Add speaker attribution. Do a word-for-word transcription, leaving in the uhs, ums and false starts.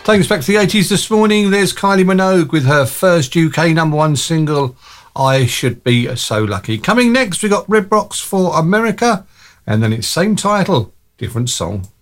Speaker 1: Taking us back to the eighties this morning, there's Kylie Minogue with her first U K number one single, I Should Be So Lucky. Coming next, we got Red Rocks for America, and then it's same title, different song.